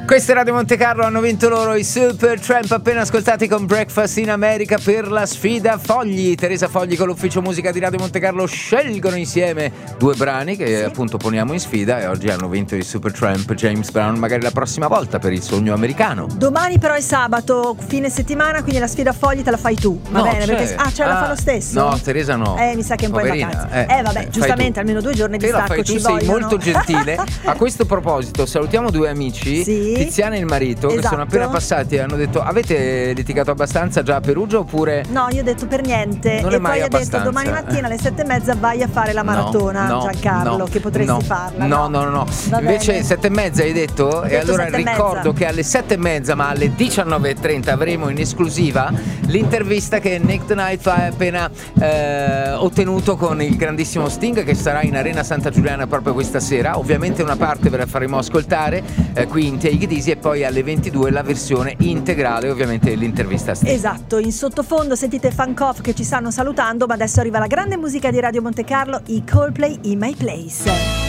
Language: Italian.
Questa è Radio Monte Carlo, hanno vinto loro i Supertramp, appena ascoltati con Breakfast in America per la sfida Fogli. Teresa Fogli con l'ufficio musica di Radio Monte Carlo scelgono insieme due brani che appunto poniamo in sfida e oggi hanno vinto i Supertramp. James Brown magari la prossima volta per il sogno americano. Domani però è sabato, fine settimana, quindi la sfida Fogli te la fai tu, va bene? Perché la fa lo stesso? No, Teresa no. Mi sa che è un Poverina, po' in vacanza. Vabbè, giustamente almeno 2 giorni di stacco ci vogliono. Sei molto gentile. A questo proposito salutiamo due amici, Tiziana e il marito, che sono appena passati e hanno detto: avete litigato abbastanza già a Perugia oppure? No, io ho detto per niente. Non e è mai poi ho abbastanza. detto domani mattina alle 7:30 vai a fare la maratona, Giancarlo, che potresti farla. No. Invece 7:30 hai detto? E allora ricordo che alle 7:30 ma alle 19:30 avremo in esclusiva l'intervista che Nick the Night ha appena ottenuto con il grandissimo Sting, che sarà in Arena Santa Giuliana proprio questa sera. Ovviamente una parte ve la faremo ascoltare qui in Take It Easy e poi alle 22 la versione integrale, ovviamente l'intervista a Sting. Esatto, in sottofondo sentite Funk Off che ci stanno salutando, ma adesso arriva la grande musica di Radio Monte Carlo, i Coldplay in My Place.